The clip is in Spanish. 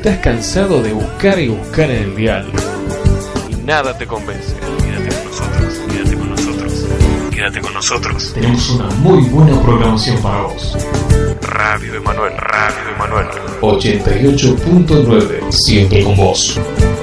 estás cansado de buscar y buscar en el dial y nada te convence, quédate con nosotros, quédate con nosotros, quédate con nosotros. Tenemos una muy buena programación para vos. Radio Emanuel 88.9, siempre con vos.